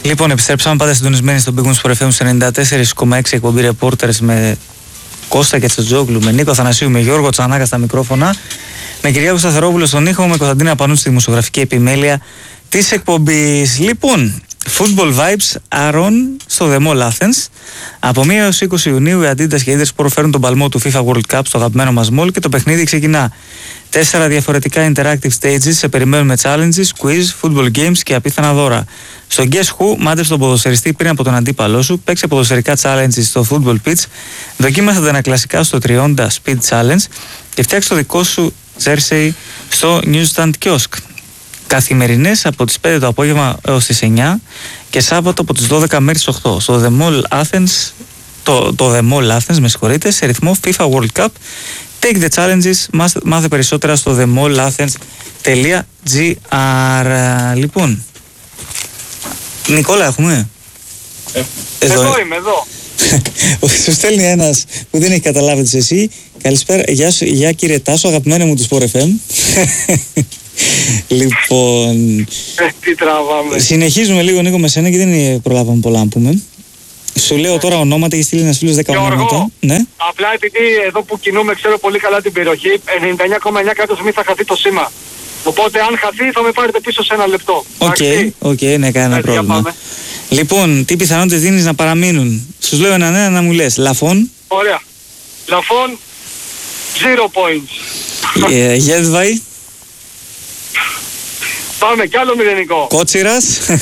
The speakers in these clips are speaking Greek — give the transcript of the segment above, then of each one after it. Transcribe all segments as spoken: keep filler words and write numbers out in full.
Λοιπόν, επιστρέψαμε πάντα συντονισμένοι στον Big Wings Sport εφ εμ ενενήντα τέσσερα κόμμα έξι εκπομπή Reporters με Κώστα Κετσοτζόγλου, με Νίκο Θανασίου, με Γιώργο Τσανάκα στα μικρόφωνα, με Κυριάκο Σταθερόπουλο στον ήχο, με Κωνσταντίνα Πανού στη δημοσιογραφική επιμέλεια της εκπομπής. Λοιπόν, Football Vibes are on στο The Mall Athens. Από μία έως είκοσι Ιουνίου οι Adidas και οι Inter Sport φέρουν τον παλμό του FIFA World Cup στο αγαπημένο μας mall και το παιχνίδι ξεκινά. Τέσσερα διαφορετικά interactive stages σε περιμένουν με challenges, quiz, football games και απίθανα δώρα. Στο Guess Who, μάντεψε τον ποδοσφαιριστή πριν από τον αντίπαλό σου, παίξε ποδοσφαιρικά challenges στο football pitch, δοκίμασε τα ανακλασικά στο τριάντα speed challenge και φτιάξε το δικό σου jersey στο newsstand kiosk. Καθημερινές από τις πέντε το απόγευμα έως τις εννιά και Σάββατο από τις δώδεκα μέχρι τις οκτώ στο The Mall Athens, το, το The Mall Athens, με συγχωρείτε, σε ρυθμό FIFA World Cup. Take the challenges, μάθε περισσότερα στο the mall athens dot gr. Λοιπόν, Νικόλα έχουμε? Ε, εδώ, εδώ είμαι, εδώ. Σου στέλνει ένας που δεν έχει καταλάβει τι εσύ. Καλησπέρα, γεια, σου, γεια κύριε Τάσο, αγαπημένο μου του Sport εφ εμ. Λοιπόν, ε, τι τραβάμε. Συνεχίζουμε λίγο Νίκο με σένα και δεν προλάβαμε πολλά να πούμε. Σου λέω τώρα ονόματα και στείλει ένας φίλος δέκα ονόματα. Ναι. Απλά επειδή εδώ που κινούμε ξέρω πολύ καλά την περιοχή, ενενήντα εννιά κόμμα εννιά κάτω στιγμή θα χαθεί το σήμα. Οπότε αν χαθεί θα με πάρετε πίσω σε ένα λεπτό. Οκ, okay, okay, ναι, κανένα πρόβλημα. Λοιπόν, τι πιθανότητες δίνεις να παραμείνουν? Σου λέω έναν ένα να μου λες. Λαφών. Ωραία. Λαφών, zero points. ε, Γέσβαϊ. Πάμε κι άλλο μηδενικό. Κότσιρας.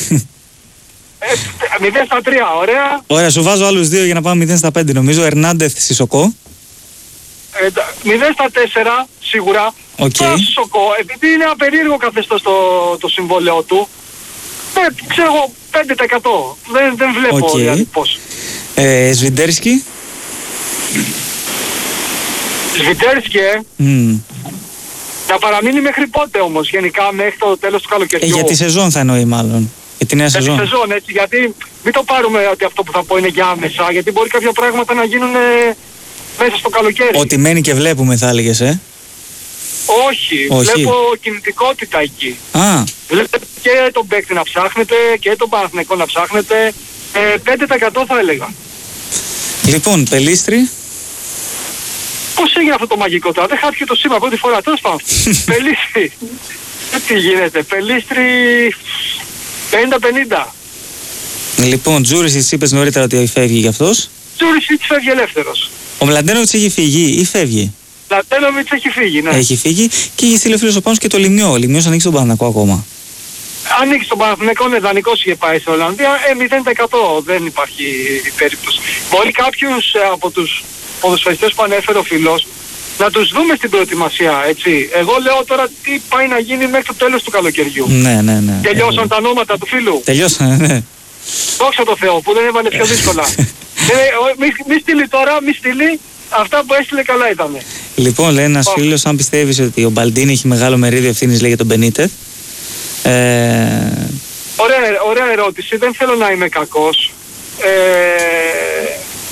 μηδέν στα τρία, ωραία. Ωραία, σου βάζω άλλους δύο για να πάμε μηδέν στα πέντε νομίζω. Ερνάντεθ Σισοκό. Ε, μηδέν στα τέσσερα σίγουρα. Okay. Το Σισοκό, επειδή είναι ένα περίεργο καθεστώς το, το συμβόλαιό του, ε, ξέρω εγώ πέντε τοις εκατό. Δεν, δεν βλέπω okay. δηλαδή πώς. Ε, Σβιντέρσκι. Σβιντέρσκι, ε. Mm. Να παραμείνει μέχρι πότε όμως, γενικά μέχρι το τέλος του καλοκαιριού? Ε, για τη σεζόν θα εννοεί μάλλον. Για τη νέα για σεζόν. Για τη σεζόν, έτσι, γιατί μην το πάρουμε ότι αυτό που θα πω είναι για άμεσα, γιατί μπορεί κάποια πράγματα να γίνουν ε, μέσα στο καλοκαίρι. Ότι μένει και βλέπουμε θα έλεγες, ε. Όχι, Όχι. Βλέπω κινητικότητα εκεί. Α. Βλέπω και τον παίκτη να ψάχνετε και τον Παναθηναϊκό να ψάχνετε. Ε, πέντε τοις εκατό θα έλεγα. Λοιπόν, Πελίστρη. Πώς έγινε αυτό το μαγικό τώρα? Δεν χάθηκε το σήμα πρώτη φορά. Τέλος πάντων. Πελίστρη. Τι γίνεται? Πελίστρη πενήντα πενήντα. Λοιπόν, Τζούρισιτς είπες νωρίτερα ότι φεύγει γι' αυτός. Τζούρισιτς φεύγει ελεύθερος. Ο Μλαντένοβιτς έχει φύγει ή φεύγει? Μλαντένοβιτς έχει φύγει, ναι. Έχει φύγει και έχει στείλει ο φίλος ο Πάνος και το Λιμιό. Ο Λιμιός ανοίξει τον Παναθηναϊκό ακόμα. Ανοίξει τον Παναθηναϊκό, είναι δανεικός, είχε πάει στην Ολλανδία. Ε, μηδέν τοις εκατό δεν υπάρχει περίπτωση. Μπορεί κάποιους ε, από τους ποδοσφαιριστές που ανέφερε ο φίλος να τους δούμε στην προετοιμασία, έτσι. Εγώ λέω τώρα τι πάει να γίνει μέχρι το τέλος του καλοκαιριού. Ναι, ναι, ναι. Τελειώσαν ε, τα ονόματα του φίλου. Τελειώσαν, ναι. Δόξα τω Θεώ που δεν έβαλε πιο δύσκολα. ε, μη, μη στείλει τώρα, μη στείλει. Αυτά που έστειλε καλά ήταν. Λοιπόν, λέει ένας φίλος, αν πιστεύεις ότι ο Μπαλντίνι έχει μεγάλο μερίδιο ευθύνης, λέει, για τον Μπενίτεθ. Ε... Ωραία, ωραία ερώτηση. Δεν θέλω να είμαι κακός. Ε...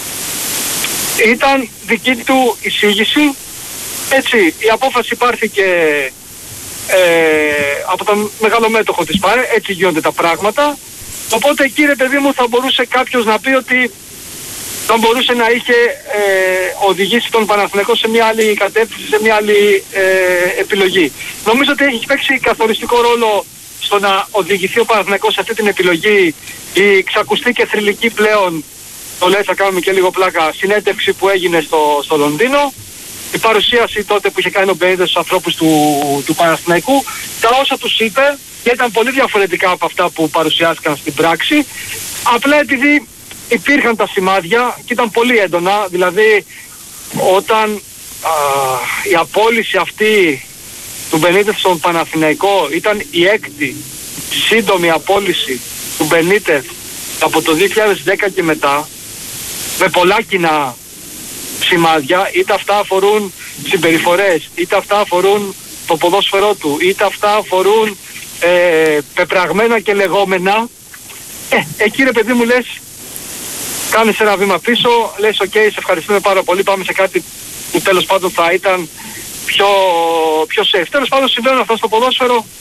Ήταν δική του εισήγηση. Έτσι, η απόφαση πάρθηκε ε, από τον μεγάλο μέτοχο της ΠΑΕ. Έτσι γίνονται τα πράγματα. Οπότε κύριε παιδί μου θα μπορούσε κάποιος να πει ότι θα μπορούσε να είχε ε, οδηγήσει τον Παναθηναϊκό σε μια άλλη κατεύθυνση, σε μια άλλη ε, επιλογή. Νομίζω ότι έχει παίξει καθοριστικό ρόλο στο να οδηγηθεί ο Παναθηναϊκός σε αυτή την επιλογή η ξακουστή και θρυλική πλέον, το λέει θα κάνουμε και λίγο πλάκα, συνέντευξη που έγινε στο, στο Λονδίνο, η παρουσίαση τότε που είχε κάνει ο Μπέιδες στους ανθρώπους του, του Παναθηναϊκού, τα όσα τους είπε και ήταν πολύ διαφορετικά από αυτά που παρουσιάστηκαν στην πράξη, απλά επειδή υπήρχαν τα σημάδια και ήταν πολύ έντονα, δηλαδή όταν α, η απόλυση αυτή του Μπενίτεθ στον Παναθηναϊκό ήταν η έκτη σύντομη απόλυση του Μπενίτεθ από το δύο χιλιάδες δέκα και μετά, με πολλά κοινά σημάδια, είτε αυτά αφορούν συμπεριφορές, είτε αυτά αφορούν το ποδόσφαιρό του, είτε αυτά αφορούν ε, πεπραγμένα και λεγόμενα. Ε, εκεί ρε παιδί μου λες, κάνεις ένα βήμα πίσω, λες οκ, okay, σε ευχαριστούμε πάρα πολύ, πάμε σε κάτι που τέλος πάντων θα ήταν πιο, πιο safe. Τέλος πάντων συμβαίνουν αυτά στο ποδόσφαιρο,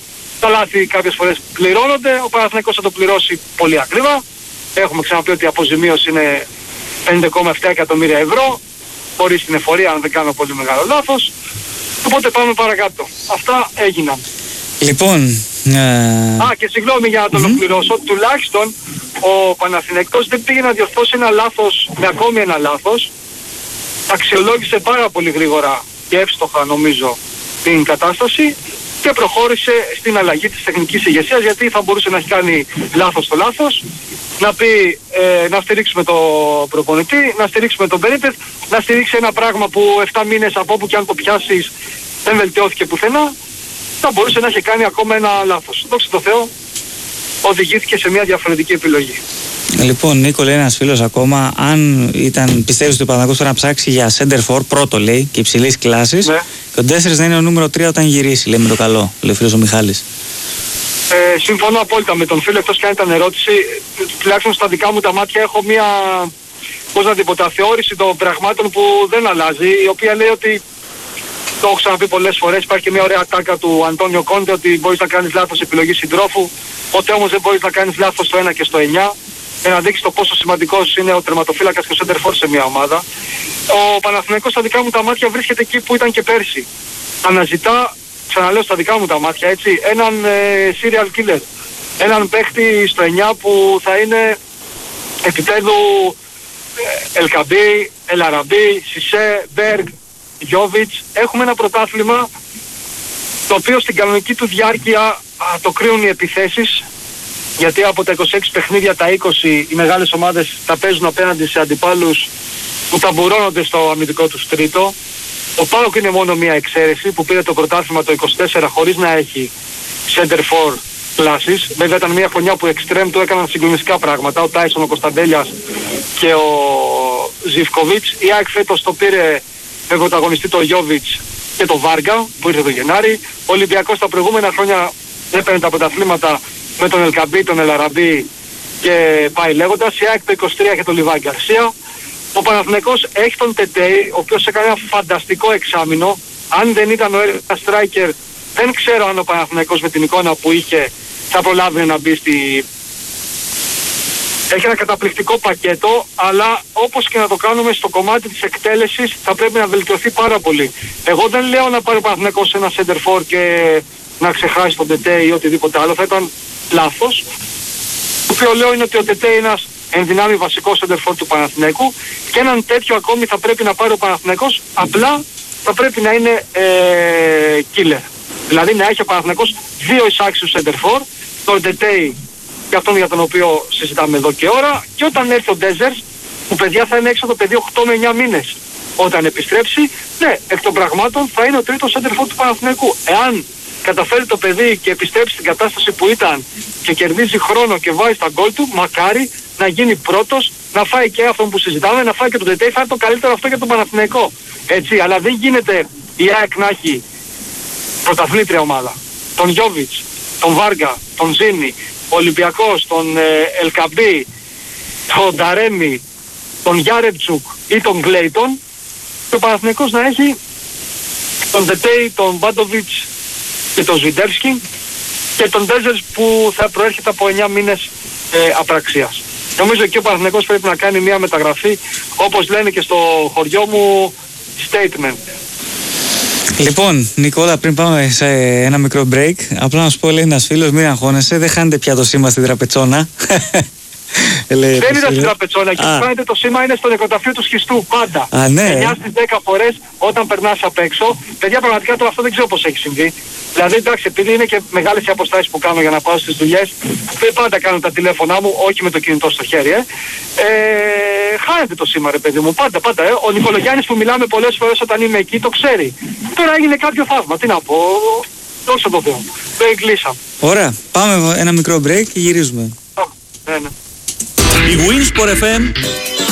Τα λάθη κάποιες φορές πληρώνονται, ο Παναθηναϊκός θα το πληρώσει πολύ ακριβά. Έχουμε ξαναπεί ότι η αποζημίωση είναι πέντε κόμμα επτά εκατομμύρια ευρώ, χωρίς την εφορία αν δεν κάνω πολύ μεγάλο λάθος. Οπότε πάμε παρακάτω. Αυτά έγιναν. Λοιπόν... Ε... Α, και συγγνώμη για να το mm-hmm. ολοκληρώσω. Τουλάχιστον ο Παναθηναϊκός δεν πήγε να διορθώσει ένα λάθος με ακόμη ένα λάθος. Αξιολόγησε πάρα πολύ γρήγορα και εύστοχα νομίζω την κατάσταση και προχώρησε στην αλλαγή της τεχνικής ηγεσίας, γιατί θα μπορούσε να έχει κάνει λάθος το λάθος, να πει ε, να στηρίξουμε το προπονητή, να στηρίξουμε τον Μπένιτεφ, να στηρίξει ένα πράγμα που επτά μήνες από όπου και αν το πιάσεις δεν βελτιώθηκε πουθενά, θα μπορούσε να έχει κάνει ακόμα ένα λάθος. Δόξα τω Θεώ, οδηγήθηκε σε μια διαφορετική επιλογή. Λοιπόν, Νίκο, λέει ένας φίλος ακόμα, αν ήταν, πιστεύεις ότι ο Παναθηναϊκός τώρα να ψάξει για center for, πρώτο λέει, και υψηλής κλάσης, ναι. Και ο τέσσερα να είναι ο νούμερο τρία όταν γυρίσει, λέει με το καλό, λέει ο φίλος ο Μιχάλης. Ε, συμφωνώ απόλυτα με τον φίλο, εκτός και αν ήταν ερώτηση, τουλάχιστον στα δικά μου τα μάτια έχω μια, πώς να την πω, θεώρηση των πραγμάτων που δεν αλλάζει, η οποία λέει ότι, το έχω ξαναπεί πολλές φορές, υπάρχει και μια ωραία τάκα του Αντώνιο Κόντε ότι μπορείς να κάνεις λάθος επιλογή συντρόφου, ποτέ όμως δεν μπορείς να κάνεις λάθος στο ένα και στο εννιά, για να δείξει το πόσο σημαντικός είναι ο τερματοφύλακας και ο center for σε μια ομάδα. Ο Παναθηναϊκός στα δικά μου τα μάτια βρίσκεται εκεί που ήταν και πέρσι. Αναζητά, ξαναλέω στα δικά μου τα μάτια, έτσι, έναν ε, serial killer. Έναν παίχτη στο εννιά που θα είναι επιτέλου ε, Ελκαμπή, Ελαραμπή, Σισέ, Μπέργκ, Γιόβιτς. Έχουμε ένα πρωτάθλημα το οποίο στην κανονική του διάρκεια α, το κρύουν οι επιθέσεις, γιατί από τα είκοσι έξι παιχνίδια τα είκοσι οι μεγάλες ομάδες τα παίζουν απέναντι σε αντιπάλους που ταμπουρώνονται στο αμυντικό τους τρίτο. Ο ΠΑΟΚ είναι μόνο μία εξαίρεση που πήρε το πρωτάθλημα το είκοσι τέσσερα χωρίς να έχει center for κλάσεις. Βέβαια ήταν μια χρονιά που εξτρέμ του έκαναν συγκλονιστικά πράγματα, ο Τάισον, ο Κωνσταντέλιας και ο Ζιβκοβίτς. Η ΑΕΚ φέτος το πήρε με πρωταγωνιστή το Γιόβιτς και το Βάργα που ήρθε το Γενάρη. Ο Ολυμπιακός τα προηγούμενα χρόνια έπαιρνε τα πρωταθλήματα με τον Ελκαμπή, τον Ελαραμπή και πάει λέγοντας. Η ΑΕΚ το είκοσι τρία και τον Λιβάη Γκαρσία. Ο Παναθηναϊκός έχει τον Τετέι, ο οποίος έκανε ένα φανταστικό εξάμηνο. Αν δεν ήταν ο Έλληνας striker, δεν ξέρω αν ο Παναθηναϊκός με την εικόνα που είχε θα προλάβει να μπει στη... Έχει ένα καταπληκτικό πακέτο, αλλά όπως και να το κάνουμε στο κομμάτι της εκτέλεσης θα πρέπει να βελτιωθεί πάρα πολύ. Εγώ δεν λέω να πάρει ο Παναθηναϊκός ένα center for και να ξεχάσει τον Τετέι ή οτιδήποτε άλλο, θα ήταν λάθος. Το οποίο λέω είναι ότι ο Τετέι είναι ένας ενδυνάμει βασικό center for του Παναθηναϊκού και έναν τέτοιο ακόμη θα πρέπει να πάρει ο Παναθηναϊκός, απλά θα πρέπει να είναι ε, killer. Δηλαδή να έχει ο Παναθηναϊκός δύο εισάξιους center for, τον Τετέι και αυτόν για τον οποίο συζητάμε εδώ και ώρα, και όταν έρθει ο Ντέζερς, που παιδιά θα είναι έξω το παιδί οκτώ με εννιά μήνες, όταν επιστρέψει, ναι, εκ των πραγμάτων θα είναι ο τρίτος center for του Παναθηναϊκού. Εάν καταφέρει το παιδί και επιστρέψει στην κατάσταση που ήταν και κερδίζει χρόνο και βάζει τα γκολ του, μακάρι να γίνει πρώτος, να φάει και αυτόν που συζητάμε, να φάει και τον Τετέι, θα είναι το καλύτερο αυτό για τον Παναθηναϊκό. Έτσι, αλλά δεν γίνεται η ΑΕΚ να έχει πρωταθλήτρια ομάδα. Τον Γιόβιτς, τον Βάργα, τον Ζήνη, ο Ολυμπιακός, τον ε, Ελκαμπή, τον Νταρέμι, τον Γιάρεμπτσουκ ή τον Γκλέιτον, και ο Παναθηναϊκός να έχει τον Τετέι, τον Μπάντοβιτς και τον Ζουιντέρσκι και τον Ντέζερς που θα προέρχεται από εννιά μήνες ε, απραξίας. Νομίζω και ο Παναθηναϊκός πρέπει να κάνει μια μεταγραφή, όπως λένε και στο χωριό μου, statement. Λοιπόν, Νικόλα, πριν πάμε σε ένα μικρό break, απλά να σου πω, λέει ένας φίλος, μην αγχώνεσαι, δεν χάνετε πια το σήμα στην τραπετσόνα. Δεν ήταν στην τραπετσόνα και φαίνεται το σήμα είναι στο νεκροταφείο του Σχιστού πάντα. Α, ναι. εννιά στις δέκα φορές όταν περνάς απ' έξω. Παιδιά, πραγματικά τώρα αυτό δεν ξέρω πώς έχει συμβεί. Δηλαδή, εντάξει, επειδή είναι και μεγάλες οι αποστάσεις που κάνω για να πάω στις δουλειές, δεν πάντα κάνω τα τηλέφωνά μου, όχι με το κινητό στο χέρι, ε. ε χάνεται το σήμα, ρε παιδί μου, πάντα, πάντα. Ε. Ο Νικολογιάννης που μιλάμε πολλές φορές όταν είμαι εκεί το ξέρει. Τώρα έγινε κάποιο θαύμα, τι να πω. Δόξα τω Θεώ. Το εγκλείσαμε. Ωραία, πάμε ένα μικρό break και γυρίζουμε. Α, ναι, ναι. Η Winsport εφ εμ